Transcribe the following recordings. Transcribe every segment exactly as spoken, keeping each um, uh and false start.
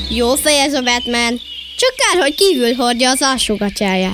Jó fej ez a Batman. Csak kár, hogy kívül hordja az alsógatyáját.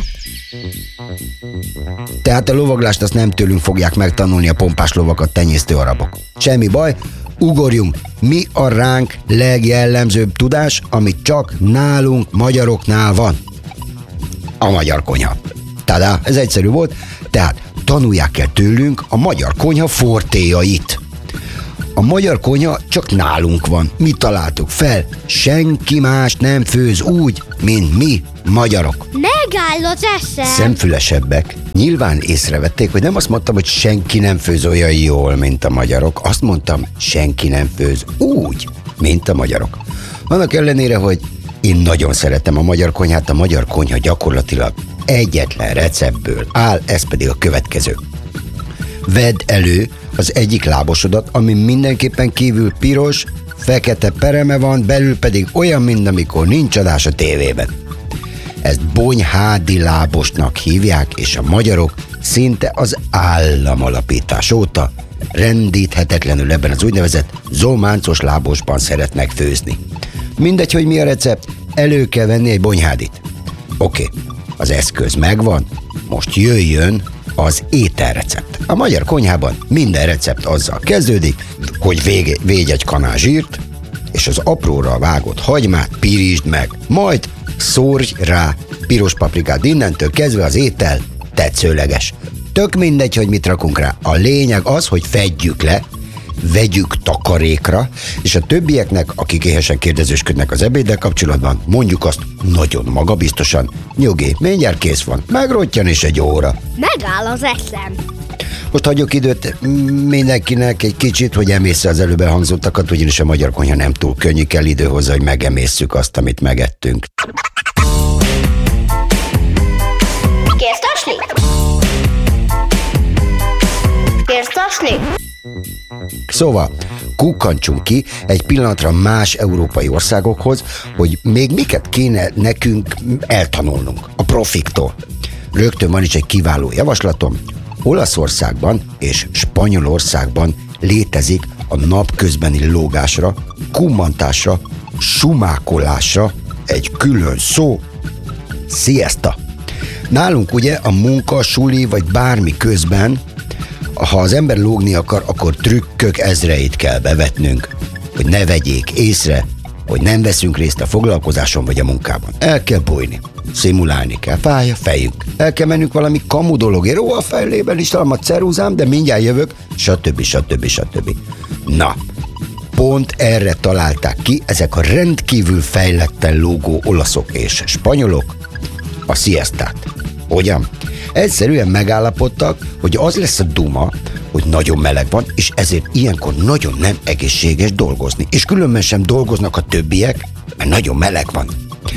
Tehát a lovaglást azt nem tőlünk fogják megtanulni a pompás lovakat tenyésztő arabok. Semmi baj, ugorjunk. Mi a ránk legjellemzőbb tudás, amit csak nálunk magyaroknál van? A magyar konyha. Tada, ez egyszerű volt. Tehát tanulják el tőlünk a magyar konyha fortéjait. A magyar konyha csak nálunk van. Mi találtuk fel. Senki más nem főz úgy, mint mi, magyarok. Megáll az eszem. Szemfülesebbek nyilván észrevették, hogy nem azt mondtam, hogy senki nem főz olyan jól, mint a magyarok. Azt mondtam, senki nem főz úgy, mint a magyarok. Annak ellenére, hogy én nagyon szeretem a magyar konyhát, a magyar konyha gyakorlatilag egyetlen receptből áll, ez pedig a következő. Vedd elő az egyik lábosodat, ami mindenképpen kívül piros, fekete pereme van, belül pedig olyan, mint amikor nincs adás a tévében. Ezt bonyhádi lábosnak hívják, és a magyarok szinte az államalapítás óta rendíthetetlenül ebben az úgynevezett zolmáncos lábosban szeretnek főzni. Mindegy, hogy mi a recept, elő kell venni egy bonyhádit. Oké, okay, az eszköz megvan, most jöjjön az ételrecept. A magyar konyhában minden recept azzal kezdődik, hogy vége, végy egy kanál zsírt, és az apróra vágott hagymát pirítsd meg, majd szórj rá piros paprikát, innentől kezdve az étel tetszőleges. Tök mindegy, hogy mit rakunk rá. A lényeg az, hogy fedjük le, vegyük takarékra, és a többieknek, akik éhesen kérdezősködnek az ebéddel kapcsolatban, mondjuk azt nagyon magabiztosan, nyugi, mindjárt kész van, megrottyan is egy óra. Megáll az eszem. Most hagyjuk időt mindenkinek egy kicsit, hogy emészze az előbb elhangzottakat, ugyanis a magyar konyha nem túl könnyű, kell idő hozzá, hogy megemészszük azt, amit megettünk. Kérsz tasni? Kérsz tasni? Szóval, kukkantsunk ki egy pillanatra más európai országokhoz, hogy még miket kéne nekünk eltanulnunk a profiktól. Rögtön van is egy kiváló javaslatom. Olaszországban és Spanyolországban létezik a napközbeni lógásra, kummantásra, sumákolásra egy külön szó, siesta. Nálunk ugye a munka, suli vagy bármi közben, ha az ember lógni akar, akkor trükkök ezreit kell bevetnünk, hogy ne vegyék észre, hogy nem veszünk részt a foglalkozáson vagy a munkában. El kell bújni, szimulálni kell, fáj a fejünk. El kell mennünk valami kamu dologért, ó, a fejlében is talán a ceruzám, de mindjárt jövök, stb. stb. stb. Na, pont erre találták ki ezek a rendkívül fejletten lógó olaszok és spanyolok a siestát. Hogyan? Egyszerűen megállapodtak, hogy az lesz a duma, hogy nagyon meleg van, és ezért ilyenkor nagyon nem egészséges dolgozni. És különben sem dolgoznak a többiek, mert nagyon meleg van.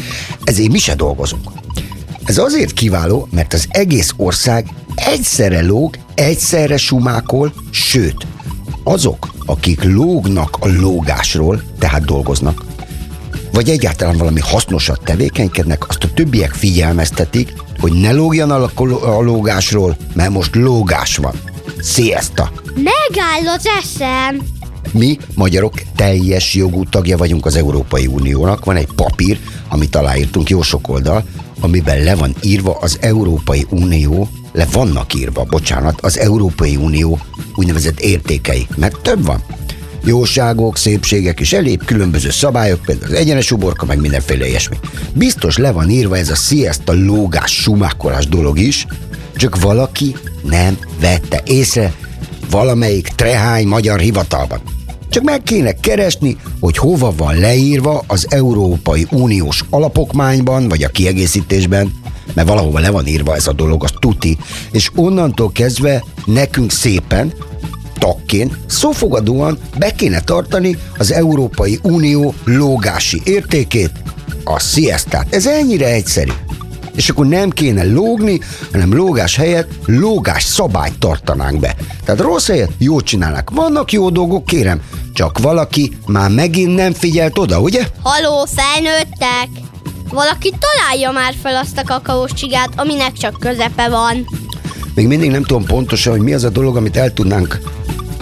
Ezért mi se dolgozunk. Ez azért kiváló, mert az egész ország egyszerre lóg, egyszerre sumákol, sőt, azok, akik lógnak a lógásról, tehát dolgoznak, vagy egyáltalán valami hasznosat tevékenykednek, azt a többiek figyelmeztetik, hogy ne lógjanak a lógásról, mert most lógás van. Siesta. Megáll az eszem. Mi, magyarok, teljes jogú tagja vagyunk az Európai Uniónak. Van egy papír, amit aláírtunk, jó sok oldal, amiben le van írva az Európai Unió, le vannak írva, bocsánat, az Európai Unió úgynevezett értékei, mert több van. Jóságok, szépségek és elég különböző szabályok, például az egyenes uborka, meg mindenféle ilyesmi. Biztos le van írva ez a siesta, lógás, sumákolás dolog is, csak valaki nem vette észre valamelyik trehány magyar hivatalban. Csak meg kéne keresni, hogy hova van leírva az Európai Uniós alapokmányban, vagy a kiegészítésben, mert valahova le van írva ez a dolog, az tuti, és onnantól kezdve nekünk szépen, tagként, szófogadóan be kéne tartani az Európai Unió lógási értékét, a siestát. Ez ennyire egyszerű. És akkor nem kéne lógni, hanem lógás helyett lógás szabályt tartanánk be. Tehát rossz helyett jót csinálnak. Vannak jó dolgok, kérem, csak valaki már megint nem figyelt oda, ugye? Haló, felnőttek! Valaki találja már fel azt a kakaós csigát, aminek csak közepe van. Még mindig nem tudom pontosan, hogy mi az a dolog, amit el tudnánk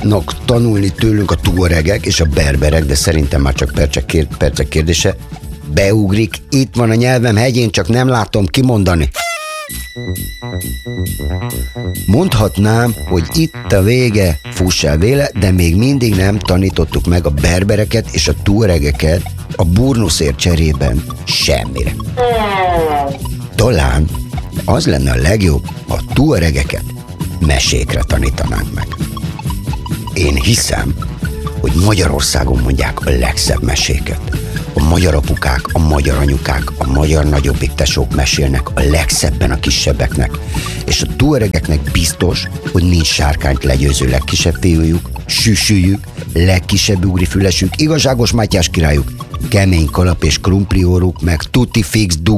tanulni tőlünk a tuaregek és a berberek, de szerintem már csak percek, kér, percek kérdése. beugrik, itt van a nyelvem hegyén, csak nem látom kimondani. Mondhatnám, hogy itt a vége, fuss el véle, de még mindig nem tanítottuk meg a berbereket és a tuaregeket a burnuszért cserében semmire. Talán az lenne a legjobb, ha a tuaregeket mesékre tanítanánk meg. Én hiszem, hogy Magyarországon mondják a legszebb meséket. A magyar apukák, a magyar anyukák, a magyar nagyobbik tesók mesélnek a legszebben a kisebbeknek. És a tuaregeknek biztos, hogy nincs sárkányt legyőző legkisebb fiújuk, süsüjük, legkisebb ugrifülesük, igazságos Mátyás királyuk, kemény kalap és krumplióruk, meg tutti fix dug